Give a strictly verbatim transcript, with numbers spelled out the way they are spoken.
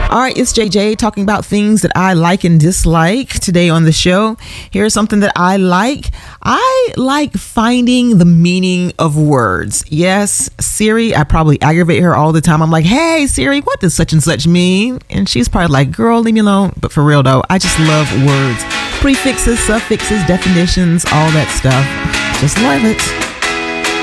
All right, it's J J talking about things that I like and dislike today on the show. Here's something that I like. I like finding the meaning of words. Yes, Siri, I probably aggravate her all the time. I'm like, hey, Siri, what does such and such mean? And she's probably like, girl, leave me alone. But for real, though, I just love words. Prefixes, suffixes, definitions, all that stuff. Just love it.